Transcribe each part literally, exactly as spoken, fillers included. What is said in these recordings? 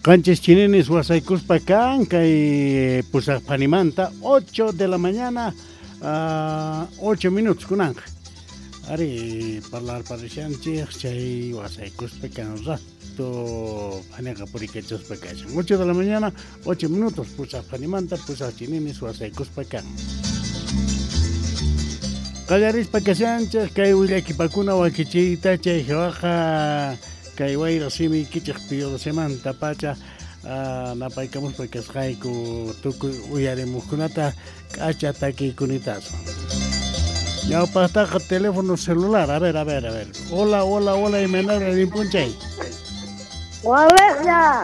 Canches chininis wasaykuspa kan kay pusaqpanimanta ocho de la mañana a ocho minutos kunanqa. Ari parlar parishanchik chay wasaykuspa kan rato paniqa purikachuspa kashan. ocho de la mañana ocho minutos pusaqpanimanta pusaq chininis wasaykuspa kan. Qallarispa kashanchik kay willakipakuna wakichiyta chay hawaqa kay wayra simi kichik periodo semanta pacha napaykamuspa kasqayku tukuy uyarimuqkunata k'acha takiykunitaso. Ñawpaqtaqa teléfono celular, a ver, a ver, a ver. Hola, hola, hola, imanara rimpunchay. Hola.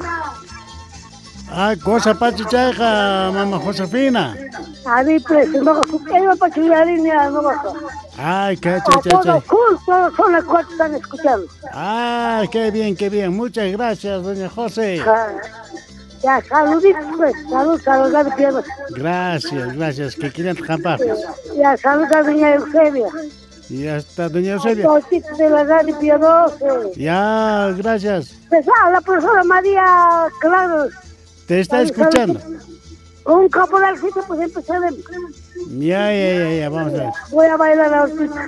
Ah, cosa pachichayqa, mama Josefina. Ari, pues, no, ¿qué va para chillar ni a no va? Ay, qué chay, chay, chay. Todos son las cuatro están escuchando. Ah, qué bien, qué bien. Muchas gracias, doña José. Ya, saluditos, pues. Salud, salud, de piernas. Gracias, gracias. Que quieran jampafes. Ya, salud a doña Eusebia. Ya está, doña Eusebia. Totito de la radio Pío doce. Ya, gracias. Pues, ah, la profesora María Claro. Te está escuchando. Un capo de alcita, pues empezaremos. Ya, ya, ya, ya, vamos a ver. Voy a bailar ahorita.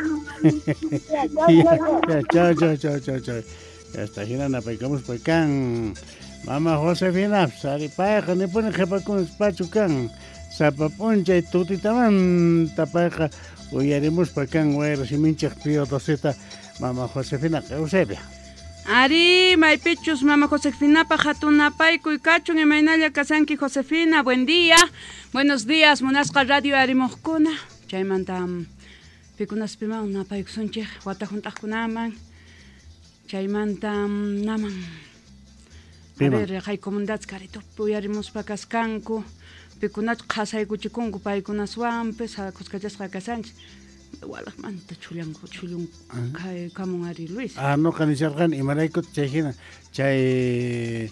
Ya, ya, chao, chao, chao, chao, chao. Ya está, girando, pecamos por can. Mama Josefina, sari paeja, ne pone jepa con espacio can. Sapapuncha y tutitaman, tapaeja. Uyaremos por can, güey, si minchak pío doceta. Mama Josefina, que Eusebia. Ari, maipichus, mama Josefina, pajatuna, paico y cachun, y mainalla casanqui Josefina, buen día. Buenos días, monasca radio arimoscuna. Chaymantam, picunas pima, una paixunche, guatajuntajunaman. Chaymantam, naman. A ver, hay comunidades carito, puyarimos pacascanco, picunach casay cuchikungu, paikunas wampes, a coscallas casanch. Walak manta chuliango chulung kai kamun ari Luis. Ah, no canisargan y maraikut chayhina chay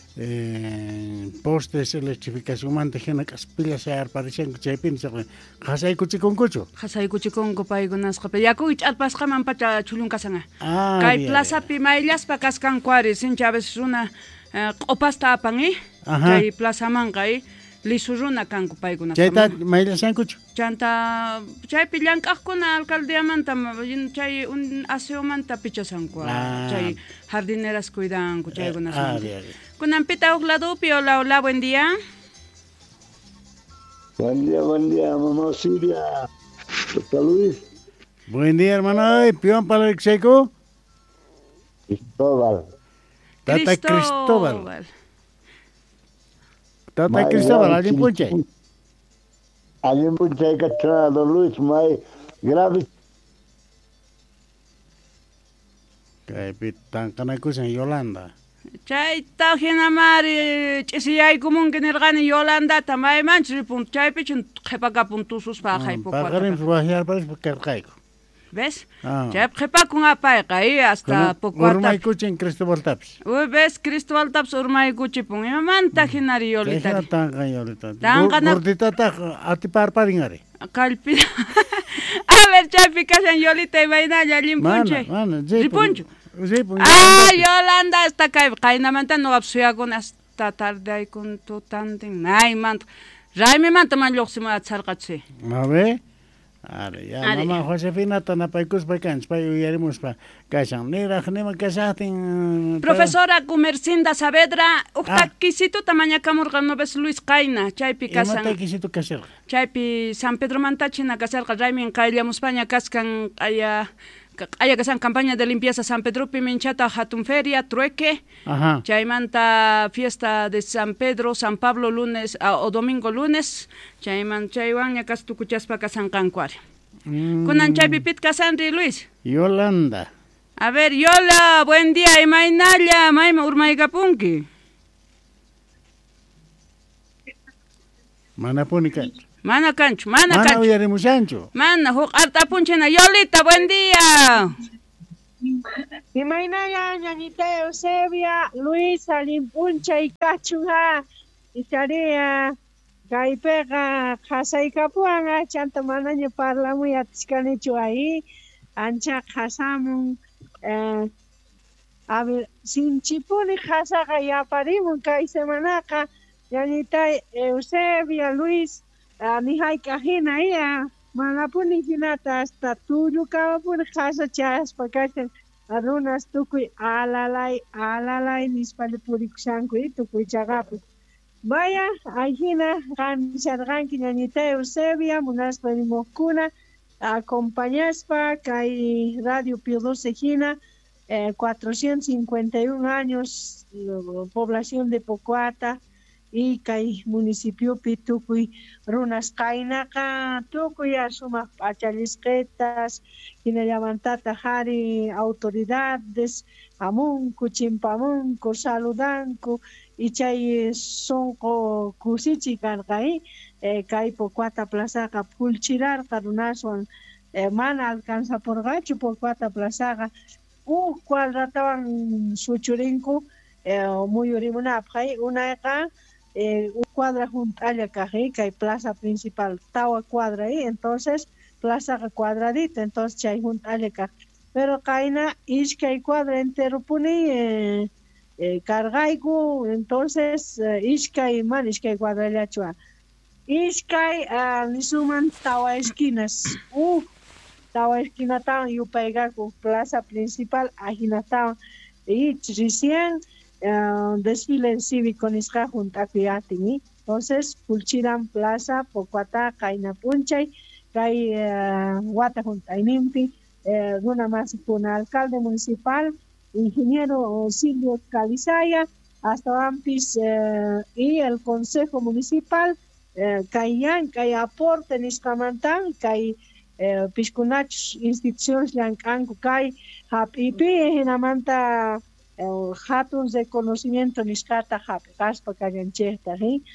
eh postes electrificación manta hina kaspilla sayar parecen chay pinsargan khasay kuchikun kuchu. Khasay kuchikun ko paigunas qape yaku ich'at pasqaman pacha chulung kasanga. Ah, kai plaza pimaylas pakaskan kwari sin chaves una qopasta apangi. Chay plaza manqai lisuruna kanku paigunas. Chayta maylasan kuchu. Chanta chay pillankaqkuna alcaldeamanta chay un aseomanta pichasanku chay jardineras cuidanku chaykunas kunampita huk ladopi. Hola, hola, buen día. Buen día, buen día, mamá Siria. ¿Está Luis? Buen día, hermano. ¿Pion para el seco? Cristóbal. Tata Cristóbal. Tata Cristóbal, ¿alguien punche? Alguien punche que está don Luis, may grave. Kay pitan kana kusan Yolanda. Chay tajina mari chisiyay kumun kinirgani Yolanda tamay manchri punt chay pichun qepaqa puntusus pa khay poco. Pagarim suahiar paris pakarqayku. ¿Ves? Ya qepa kun apayqa ahí hasta poco hasta. Urmay kuchin Cristóbal Taps. Uy, ves Cristóbal Taps urmay kuchipun. Imamanta hinari Yolita. Kayhina tanqa Yolita. Tangana gordita ta atipar paringari. Kalpi. A ver, chay pikasan Yolita imaynalla limpunche. Mana, mana, Lipuncho. Zipun. Ah, Yolanda está kay qaynamanta no apsuyakun hasta tarde ay kun tutantin. Nay mant. Raimi manta man lluqsima atsarqatsi. A ver. Are ya mama Josefina tanapaykus paikans pay uyarimus pa kashan nira khnima kasatin. Profesora Comercinda Saavedra ukta kisito tamaña kamurqa no ves Luis Qaina chaypi kasan. Imata kisito kasel. Chaypi San Pedro Mantachina kasarqa Raymin qayllam España kaskan aya aya kasan campaña de limpieza San Pedro Piminchata hatun feria trueque. Ajá. Chaymanta fiesta de San Pedro, San Pablo lunes uh, o domingo lunes. Chayman chaywan yakas tukuchaspa kasan kankwari. Mm. Kunan chaypi pit kasanri Luis. Yolanda. A ver, Yola, buen día, imaynalla, mayma urmaykapunki. Mana punika. Mana cancho, mana, mana cancho. Mana uyarimushancho. Mana, huk alta punchena. Yolita, buen día. Imaynalla, ñañita Eusebia, Luisa, limpuncha y cachunga. Y tarea, caipega, casaicapuanga, chanta manaña parla muy atiscanicho ahí. Ancha casamun, eh, A ver, sinchipuni hasaqa yaparimun kay semanaqa ñañitay Eusebia, Luis, uh, nihayqa hina iya manapuni hinata hasta tullu kawapuni hasa chaspa kashan runas tukuy alalay alalay nispali purikushanku tukuy chaqapi. Vaya, ahina qanisharqanki ñañitay Eusebia, munaspa rimuqkuna acompañaspa kay Radio Pio doce hina eh, cuatrocientos cincuenta y un años uh, población de Pocuata y kay municipio Pitucuy runas kainaka tukuy asumak pachalisquetas hinallamantata hari autoridades amunku chimpamunku saludanku y chay sonko kusichi kanqay eh, kay Pocuata plazaqa pulchirarqa runaswan eh, mana alcanzapurqachu Pocuata plazaqa uh cuadratawan suchurinku eh, muyurimunapaq unayqa eh, un cuadra juntalla kaqi kay plaza principal tawa cuadra ahí entonces plaza cuadradita entonces chay juntalla kaq pero kayna ishkay cuadra entero puni eh, eh, cargayku entonces eh, ishkay man ishkay cuadrallachua ishkay uh, nisuman tawa esquinas uh tawa esquinatawan yupaygaku plaza principal ajinatawan y recién Uh, desfile cívico nisqa juntakuyatin entonces pulchiran plaza Pocuata kayna punchay kay uh, wata juntayninpi uh, runa masikuna alcalde municipal ingeniero Silvio Calizaya hasta ampis uh, y el consejo municipal uh, kayan kay aporte nisqamantan kay uh, pishkunach instituciones llankanku kay hapipi hinamanta hatun de conocimiento nisqata hapi kaspa kallanchekta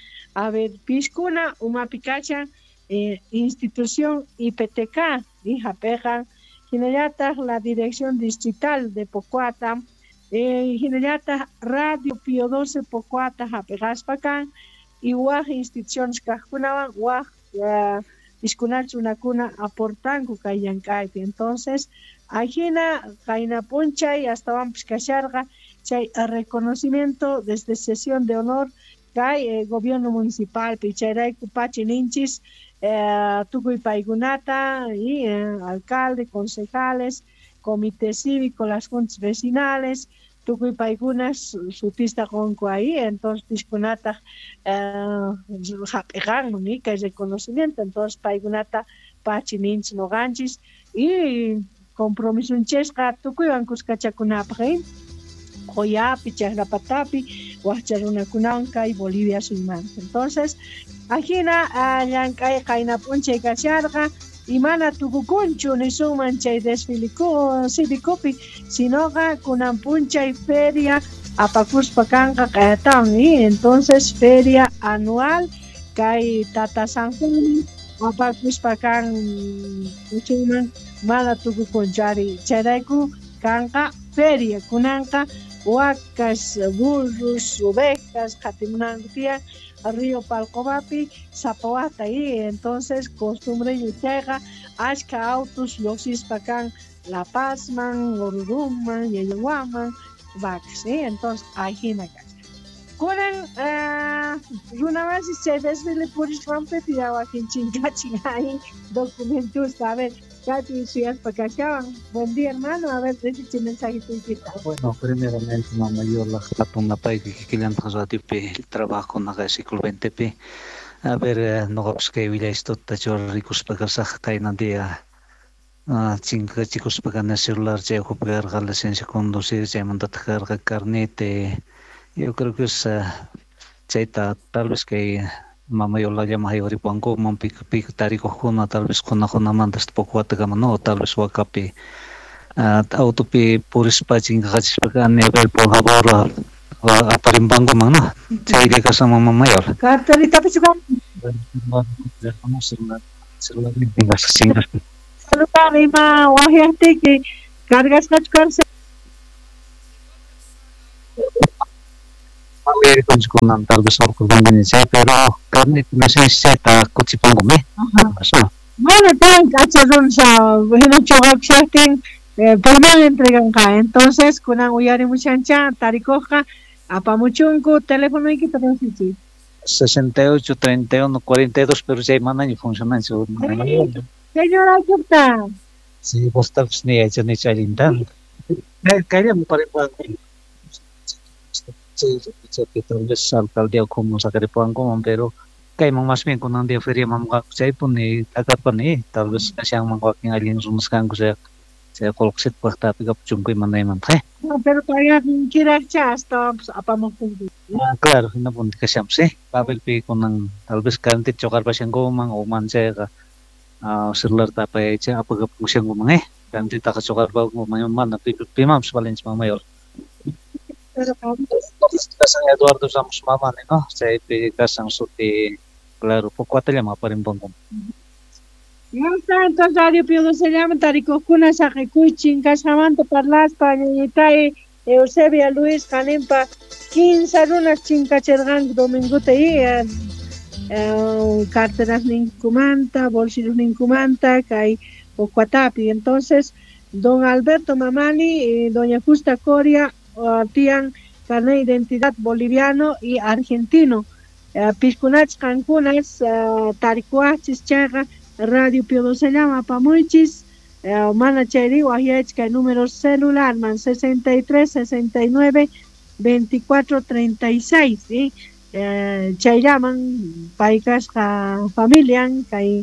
a ver pishkuna umapicacha eh, institución I P T K y hapeja hinallata la dirección distrital de Pocuata eh, hinallata Radio Pio doce Pocuata hapegaspa kan y waj instituciones kajkunawan waj uh, pishkunachunakuna aportanku kallankaypi entonces ajina kayna punchay hasta vamos kasharga chay reconocimiento desde sesión de honor kay eh, gobierno municipal pichayrayku pachininchis eh, tukuy paykunata y eh, alcalde concejales comité cívico las juntas vecinales tukuy paykunas sutista konku ahí entonces pishkunata eh, hapegan ni kay reconocimiento entonces paykunata pachininchis noganchis y compromiso unchesqa tukuywan kuskachakunapaq Joyapi, Chagrapatapi, Huacharunakunan kay Bolivia suymanta. Entonces, ajina llankay qayna punchay kasharqa imana tukukunchu nisuman chay desfiliku cívicopi sinoqa kunan punchay feria apakuspa kanqa qayatawan y entonces feria anual kay Tata San Juan apakuspa kan uchuman mana tukukunchari chayrayku kanqa feria kunanqa huacas, burros, ovejas, Jatimunantia, Río Palcobapi, Zapoata y entonces costumbre yuchega, ashka autos, los ispacan, La Pazman, Oruruman, Yeyehuaman, Vax, ¿sí? Entonces ahí en acá. Kunan, una vez se desvile por Isrampet y agua que chingachi ahí documentos, a ver. Buen día, hermano. A ver, déjate mensaje tu Bueno, primeramente, mamá, yo la jato una país que quieren trabajar el trabajo en la siglo veinte p. A ver, no es que hubiera esto, tacho ricos para sacar caína día. Cinco chicos para ganar celular, ya ocupar la licencia conducir, ya mandar cargar carnet. Yo creo que es chaita, tal vez que mamá yo la llama ahí oripango mam pik pik tariko juna tal vez juna juna mandas Pocuata gama no tal vez wakapi autopi puris paching gachis pakan nivel por favor aparimbango mana chay de casa mamá mayor carterita pichukan saludar ima wahyati que cargas kachkarse con tal vez por conveniencia, pero carne no sé si está cochipango me. Bueno, tan cacharón sa hina chogap shaking eh, formal entregan acá. Entonces, kunan uyari muchancha, tarikoja, apamuchunku, teléfono y kita consichi. sesenta y ocho, treinta y uno, cuarenta y dos, pero ya hay mañana y funciona en su Señora Gupta. Sí, vos estás ni hecho ni chalindando. Kaya mo pa rin po ako. Sa tal vez alcaldía como Zacaripuan como pero kay mga mas bien kung nandiyan feria mga kusay po ni agad pa ni tal vez kasi ang mga waking alien sumaskan ko sa sa koloksit pa tapi ka chungkoy man na man eh. No, pero kaya kira siya hasta apamuchunku. Ah, claro, hinapunti ka siyam si. Papel pi ko ng tal vez kanti chokar pa siyang gumang o man siya ka ah sirlar tapay siya apag po siyang gumang eh. Kanti ta ka chokar pa gumang man na pi pimam sa Valencia mayor. Pero Kasang Eduardo Samos mama ni no sa ipi kasang suti claro poco ataya mga parimbang ko. no está entonces radio piodo se llama tarikokuna sa kikuichin kasamanto parlas pa nitai Eusebia Luis Kanempa quince lunas chinkachergan domingo te i carteras ninkumanta bolsillos ninkumanta kai Ocuatapi. Entonces don Alberto Mamani y doña Justa Coria uh, tienen carnet de identidad boliviano y argentino. Uh, Piscunach Cancunas, uh, Taricuachis Chaga, Radio Piodo se llama Pamuichis, uh, Mana Cheri, Wahiachka, número celular, man sesenta y tres, sesenta y nueve, veinticuatro, treinta y seis. ¿sí? Uh, Chayraman, Paikas, familia, Kai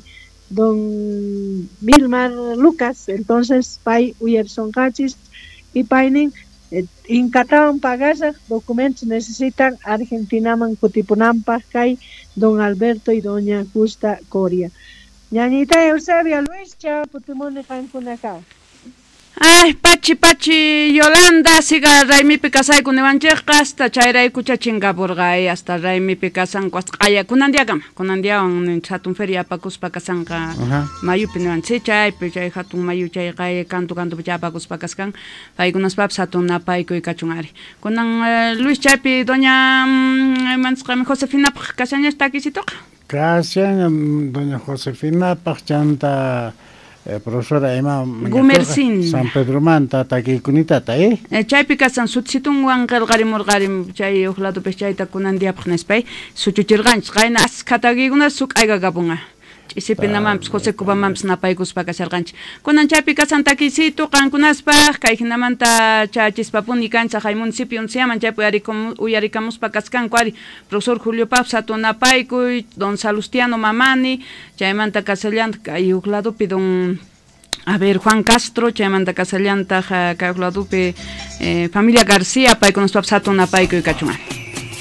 don Milmar Lucas, entonces Pai Uyerson Cachis y Painin. Incatawan pagasa documentos necesitan Argentina man Cutipunampa Kai don Alberto y doña Justa Coria. Ñañita Eusebia Luis cha putimone Cancunacá. Ay, pachi pachi Yolanda siga Raimi Picasay kunevancheka hasta chayray kuchachinga burgay hasta Raimi Picasan kuasqaya kunandiagam kunandiawan chatun feria pakuspa kasanka mayu pinwanchi chay pichay hatun mayu chay kay kantu kantu picha pakuspa kaskan paykunas pap satun napay kuy kachungari kunan Luis Chapi doña mansqami Josefina kasañas takisitoqa Kasan doña Josefina pachanta Eh, profesora Emma Gumersin San Pedro Manta taki kunitata eh eh chaypi kasan sutsitun wanqel garimur garim chay uhlatu pechayta kunandia pnespay suchuchirganch qayna askatagiguna suk ayga gabunga isipinamams Jose Cuba mams napaykus pakasarganch kunan chaypi kasan takisitu qankunaspa kayhinamanta chachispa-puni kancha hay municipio unsiaman chaypi uyarikamus pakaskan kwari profesor Julio Pap satunapaykuy don Salustiano Mamani chaymanta kasallanta kay uhladupi don a ver Juan Castro chaymanta kasallanta kay uhladupi eh, familia García paykunas pap satunapaykuy kachunga